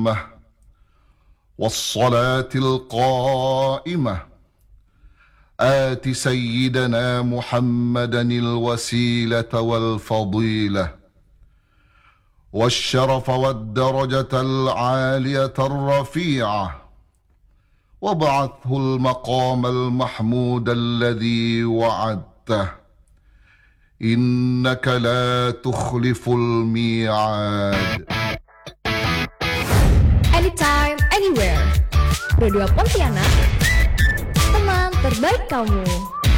التامة والصلاة القائمة آت سيدنا محمدا الوسيلة والفضيلة والشرف والدرجة العالية الرفيعة وابعثه المقام المحمود الذي وعدته إنك لا تخلف الميعاد. Anytime, anywhere. Radio Pontianak, teman terbaik kamu.